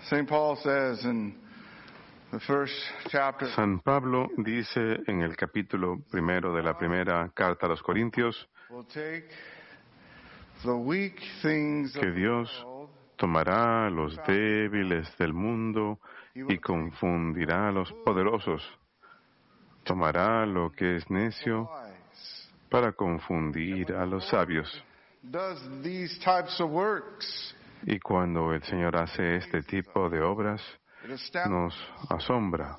St. Paul says in the first chapter, San Pablo dice en el capítulo 1 de la primera carta a los Corintios will take the weak things of que the Dios world, tomará a los débiles del mundo y confundirá a los poderosos. Tomará lo que es necio wise, para confundir a los sabios. does these types of works. Y cuando el Señor hace este tipo de obras, It astounds. nos asombra,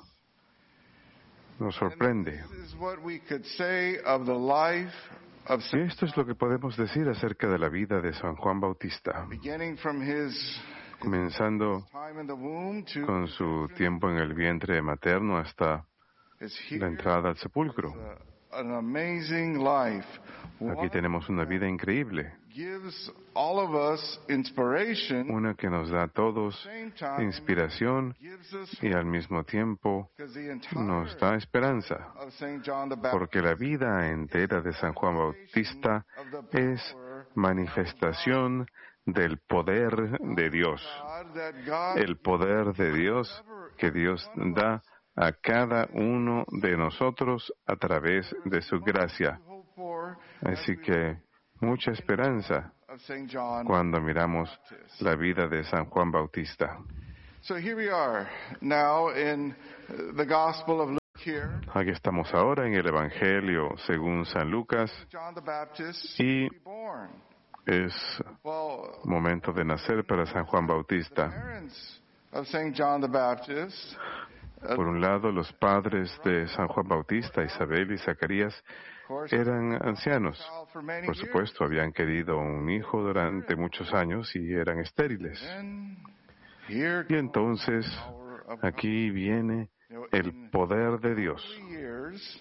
nos sorprende. This is what we could say of the life of Y esto es lo que podemos decir acerca de la vida de San Juan Bautista, beginning from his comenzando time in the womb to con su tiempo en el vientre materno hasta his la here. entrada al sepulcro. An amazing life. Aquí tenemos una vida increíble, Gives all of us inspiration. una que nos da a todos Same time, inspiración gives us y al mismo tiempo because the entire nos da esperanza, of Saint John the Baptist porque la vida entera de San Juan Bautista es manifestación del poder de Dios, God that God el poder de Dios que Dios da a cada uno de nosotros a través de su gracia. hope for Así que mucha esperanza of Saint John. cuando miramos la vida de San Juan Bautista. So here we are now in the Gospel of Luke here. Aquí estamos ahora en el Evangelio según San Lucas John the Baptist y to be born. es Well, momento de nacer para San Juan Bautista. parents of Saint John the Baptist Por un lado, los padres de San Juan Bautista, Isabel y Zacarías, of course, eran ancianos. for many Por years. supuesto, habían querido un hijo durante muchos años y eran estériles. And here Y entonces, aquí viene el poder de Dios. 3 years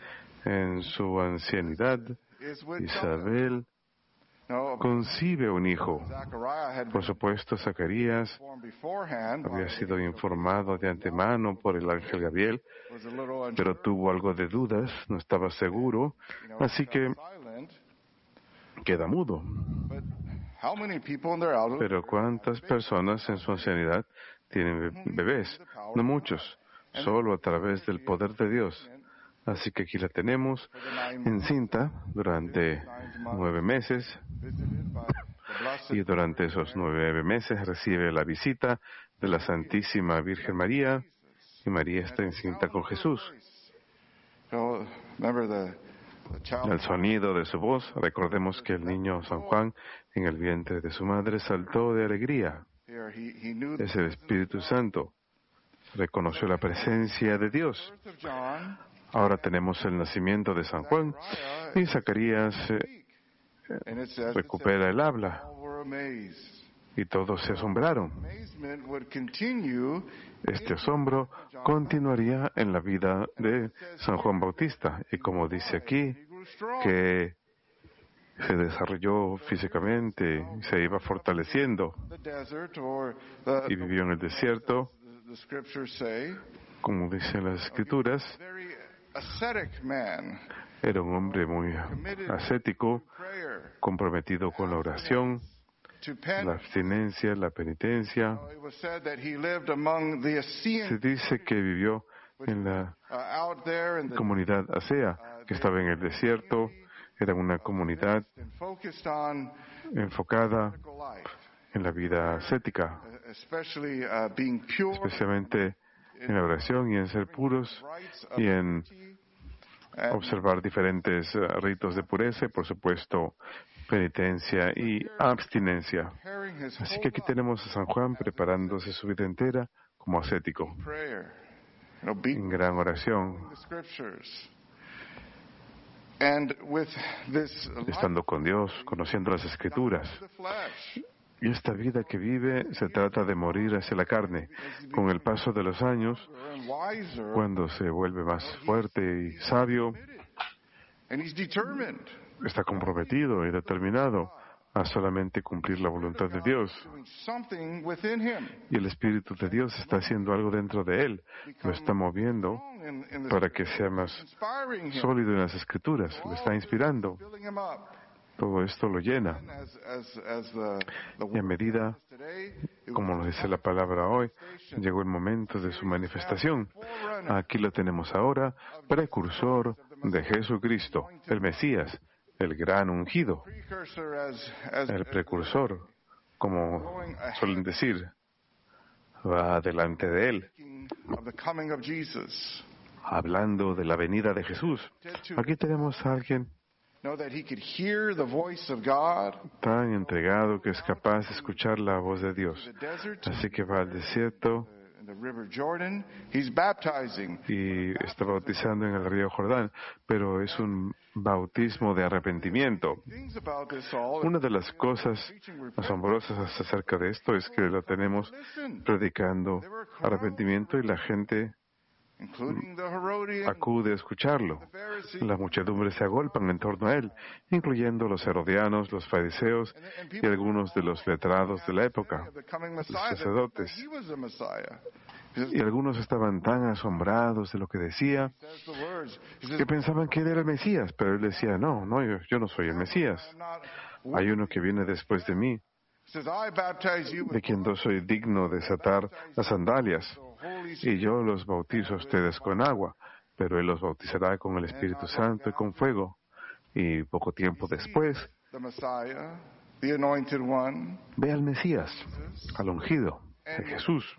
En su ancianidad, is with Isabel no, concibe un hijo. Zachariah had Por been supuesto, Zacarías born beforehand. había sido informado de antemano por el ángel Gabriel, Was a little pero tuvo algo de dudas, no estaba seguro, así que silent. queda mudo. But how many people in their adulthood Pero ¿cuántas personas en su ancianidad tienen bebés? No muchos, solo a través del poder de Dios. Así que aquí la tenemos encinta durante 9 meses visited by the blessed y durante esos 9 meses recibe la visita de la Santísima Virgen María y María está encinta con Jesús. So remember the child Al sonido de su voz, recordemos que el niño San Juan en el vientre de su madre saltó de alegría. here he knew Es el Espíritu Santo. Reconoció la presencia de Dios. the birth of John. Ahora tenemos el nacimiento de San Juan y Zacarías And it says recupera el habla all were amazed. y todos se asombraron. Amazement would continue. Este asombro continuaría en la vida de San Juan Bautista y como dice aquí, He grew strong. que se desarrolló físicamente, se iba fortaleciendo The desert or y vivió en el desierto, the scriptures say, como dicen las escrituras. very ascetic man, Era un hombre muy ascético, prayer, comprometido con la oración, to la pen. abstinencia, la penitencia. It was said that he lived among the Se Essenes, dice que vivió en la out there in the comunidad Asea, que estaba en el desierto. Era una comunidad and focused on enfocada life, en la vida ascética, especially being pure, especialmente en la oración y en ser puros rites y en and observar diferentes ritos de pureza y, por supuesto, penitencia y abstinencia. preparing his Así whole que aquí tenemos a San Juan preparándose su vida entera como ascético, prayer, en obedience gran oración, to the scriptures. And with this life estando con Dios, conociendo las Escrituras. of the flesh, Y esta vida que vive se trata de morir hacia la carne. Con el paso de los años, and wiser, cuando se vuelve más fuerte y sabio, and he's determined. está comprometido y determinado a solamente cumplir la voluntad de Dios. Doing something within him. Y el Espíritu de Dios está haciendo algo dentro de él, lo está moviendo Strong in the para que sea más inspiring him, sólido en las Escrituras, lo está inspirando, building him up. todo esto lo llena. Y a medida, como nos dice la palabra hoy, llegó el momento de su manifestación. Aquí lo tenemos ahora, precursor de Jesucristo, el Mesías, el gran ungido, el precursor, como suelen decir, va delante de él, hablando de la venida de Jesús. Aquí tenemos a alguien tan entregado que es capaz de escuchar la voz de Dios. Así que va al desierto y está bautizando en el río Jordán, pero es un bautismo de arrepentimiento. Una de las cosas asombrosas acerca de esto es que lo tenemos predicando arrepentimiento y la gente acude a escucharlo. Las muchedumbres se agolpan en torno a él, incluyendo los herodianos, los fariseos y algunos de los letrados de la época, los sacerdotes. Y algunos estaban tan asombrados de lo que decía que pensaban que él era el Mesías, pero él decía, no, yo no soy el Mesías. Hay uno que viene después de mí, de quien no soy digno de desatar las sandalias, y yo los bautizo a ustedes con agua, pero él los bautizará con el Espíritu Santo y con fuego. Y poco tiempo después, ve al Mesías, al ungido de Jesús,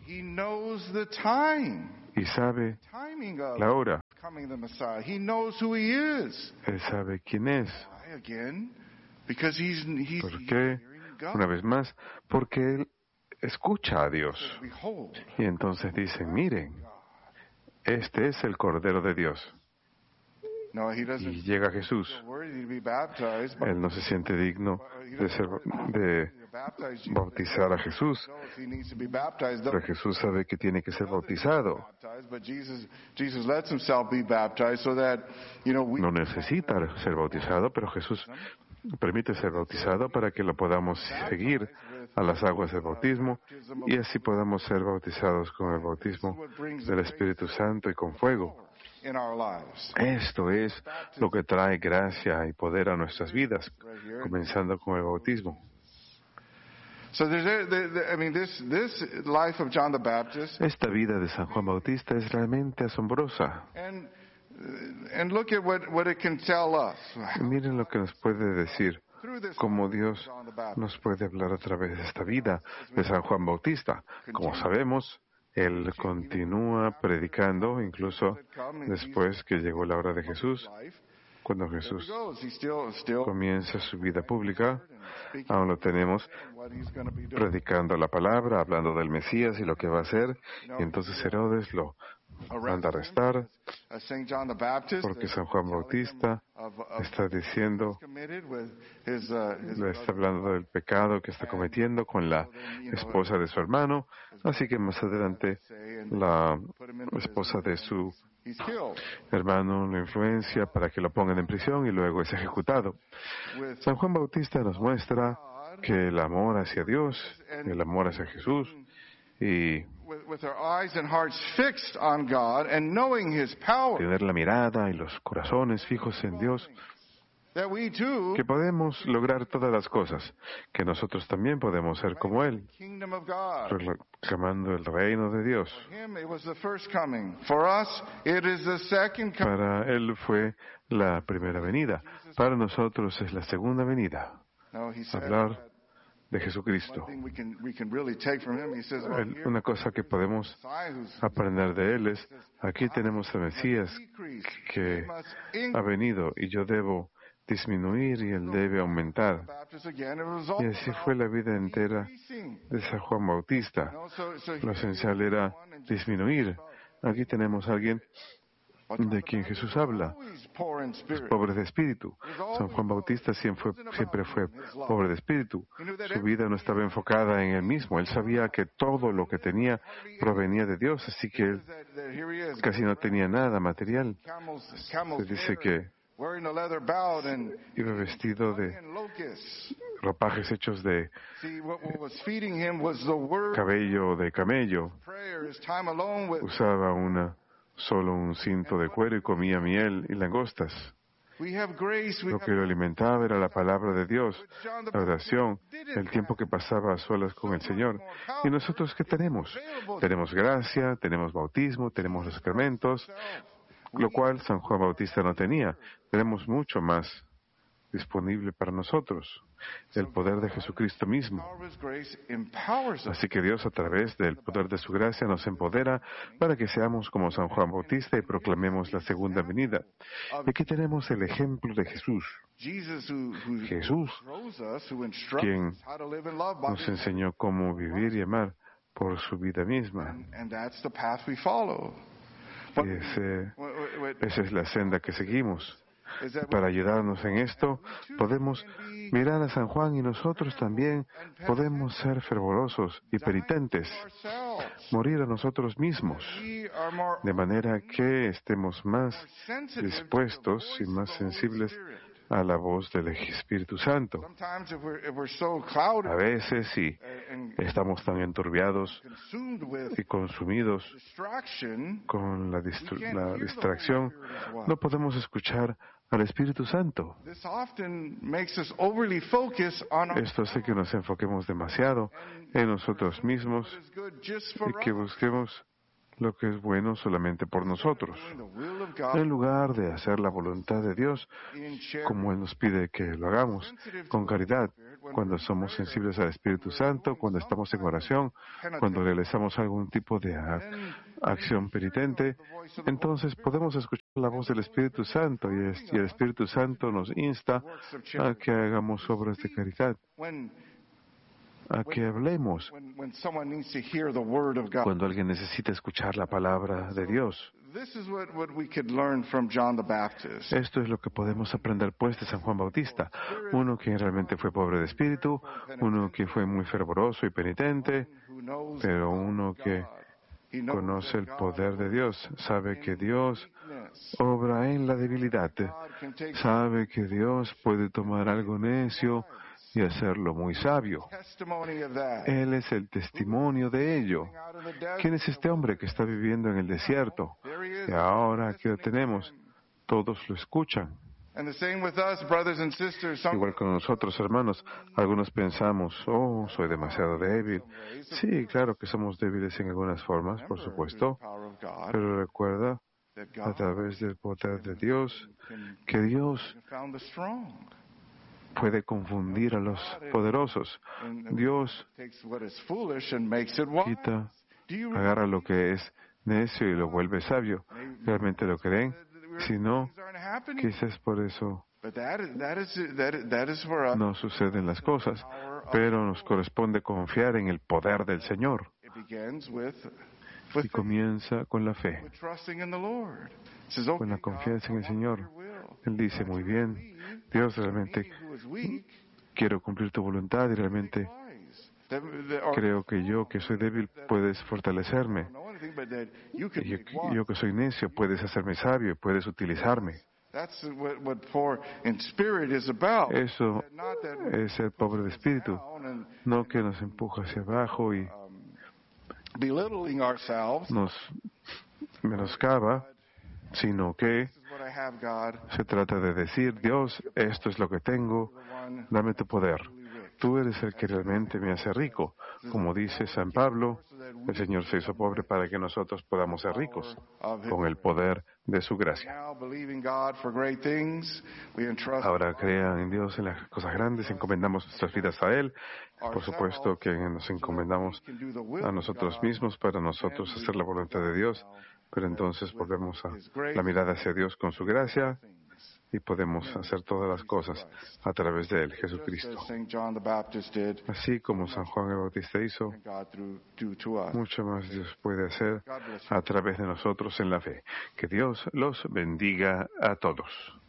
y sabe la hora. Él sabe quién es. ¿Por qué? Una vez más, porque él escucha a Dios. Y entonces dicen, miren, este es el Cordero de Dios. Y llega Jesús. Él no se siente digno de bautizar a Jesús, pero Jesús sabe que tiene que ser bautizado. No necesita ser bautizado, pero Jesús permite ser bautizado para que lo podamos seguir a las aguas del bautismo y así podamos ser bautizados con el bautismo del Espíritu Santo y con fuego. Esto es lo que trae gracia y poder a nuestras vidas, comenzando con el bautismo. Esta vida de San Juan Bautista es realmente asombrosa. Miren lo que nos puede decir, cómo Dios nos puede hablar a través de esta vida de San Juan Bautista. Como sabemos, él continúa predicando, incluso después que llegó la hora de Jesús. Cuando Jesús comienza su vida pública, aún lo tenemos predicando la palabra, hablando del Mesías y lo que va a hacer. Y entonces Herodes lo manda a arrestar porque San Juan Bautista está diciendo, le está hablando del pecado que está cometiendo con la esposa de su hermano. Así que más adelante la esposa de su hermano lo influencia para que lo pongan en prisión y luego es ejecutado. San Juan Bautista nos muestra que el amor hacia Dios, el amor hacia Jesús y tener la mirada y los corazones fijos en Dios, que podemos lograr todas las cosas, que nosotros también podemos ser como Él, proclamando el reino de Dios. Para Él fue la primera venida, para nosotros es la segunda venida. Hablar de Jesucristo. Una cosa que podemos aprender de Él es, aquí tenemos al Mesías que ha venido y yo debo disminuir y Él debe aumentar. Y así fue la vida entera de San Juan Bautista. Lo esencial era disminuir. Aquí tenemos a alguien de quien Jesús habla, los pobres de espíritu. San Juan Bautista siempre fue pobre de espíritu. Su vida no estaba enfocada en él mismo. Él sabía que todo lo que tenía provenía de Dios, así que él casi no tenía nada material. Se dice que iba vestido de ropajes hechos de cabello de camello. Usaba solo un cinto de cuero y comía miel y langostas. Lo que lo alimentaba era la palabra de Dios, la oración, el tiempo que pasaba a solas con el Señor. ¿Y nosotros qué tenemos? Tenemos gracia, tenemos bautismo, tenemos los sacramentos, lo cual San Juan Bautista no tenía. Tenemos mucho más disponible para nosotros, el poder de Jesucristo mismo. Así que Dios, a través del poder de su gracia, nos empodera para que seamos como San Juan Bautista y proclamemos la segunda venida. Y aquí tenemos el ejemplo de Jesús. Jesús, quien nos enseñó cómo vivir y amar por su vida misma. Y esa es la senda que seguimos. Para ayudarnos en esto, podemos mirar a San Juan y nosotros también podemos ser fervorosos y penitentes, morir a nosotros mismos, de manera que estemos más dispuestos y más sensibles a la voz del Espíritu Santo. A veces, si estamos tan enturbiados y consumidos con la distracción, no podemos escuchar al Espíritu Santo. Esto hace que nos enfoquemos demasiado en nosotros mismos y que busquemos lo que es bueno solamente por nosotros, en lugar de hacer la voluntad de Dios como Él nos pide que lo hagamos, con caridad, cuando somos sensibles al Espíritu Santo, cuando estamos en oración, cuando realizamos algún tipo de acción penitente. Entonces podemos escuchar la voz del Espíritu Santo y el Espíritu Santo nos insta a que hagamos obras de caridad, a que hablemos cuando alguien necesita escuchar la palabra de Dios. Esto es lo que podemos aprender pues de San Juan Bautista, uno que realmente fue pobre de espíritu, uno que fue muy fervoroso y penitente, pero uno que conoce el poder de Dios, sabe que Dios obra en la debilidad, sabe que Dios puede tomar algo necio y hacerlo muy sabio. Él es el testimonio de ello. ¿Quién es este hombre que está viviendo en el desierto? Y ahora que lo tenemos, todos lo escuchan. Igual con nosotros, hermanos, algunos pensamos, oh, soy demasiado débil. Sí, claro que somos débiles en algunas formas, por supuesto, pero recuerda, a través del poder de Dios, que Dios puede confundir a los poderosos. Dios agarra lo que es necio y lo vuelve sabio. ¿Realmente lo creen? Si no, quizás por eso no suceden las cosas, pero nos corresponde confiar en el poder del Señor. Y comienza con la fe, con la confianza en el Señor. Él dice, muy bien, Dios, realmente quiero cumplir tu voluntad y realmente creo que yo, que soy débil, puedes fortalecerme. Y yo que soy necio, puedes hacerme sabio y puedes utilizarme. Eso es ser pobre de espíritu, no que nos empuja hacia abajo y nos menoscaba, sino que se trata de decir, Dios, esto es lo que tengo, dame tu poder. Tú eres el que realmente me hace rico. Como dice San Pablo, el Señor se hizo pobre para que nosotros podamos ser ricos, con el poder de su gracia. Ahora crean en Dios, en las cosas grandes, encomendamos nuestras vidas a Él. Por supuesto que nos encomendamos a nosotros mismos para nosotros hacer la voluntad de Dios, pero entonces volvemos a la mirada hacia Dios con su gracia y podemos hacer todas las cosas a través de Él, Jesucristo. Así como San Juan el Bautista hizo, mucho más Dios puede hacer a través de nosotros en la fe. Que Dios los bendiga a todos.